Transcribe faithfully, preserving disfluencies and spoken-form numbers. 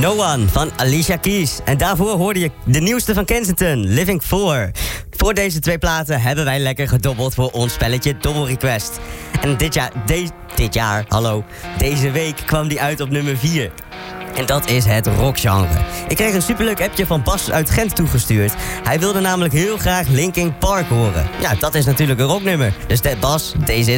No One van Alicia Keys. En daarvoor hoorde je de nieuwste van Kensington, Living For. Voor deze twee platen hebben wij lekker gedobbeld voor ons spelletje Double Request. En dit jaar, de, dit jaar, hallo, deze week kwam die uit op nummer vier. En dat is het rockgenre. Ik kreeg een superleuk appje van Bas uit Gent toegestuurd. Hij wilde namelijk heel graag Linkin Park horen. Ja, dat is natuurlijk een rocknummer. Dus de, Bas, deze is